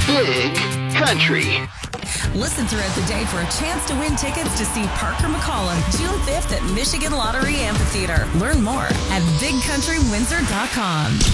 Big Country. Listen throughout the day for a chance to win tickets to see Parker McCollum June 5th at Michigan Lottery Amphitheater. Learn more at bigcountrywindsor.com.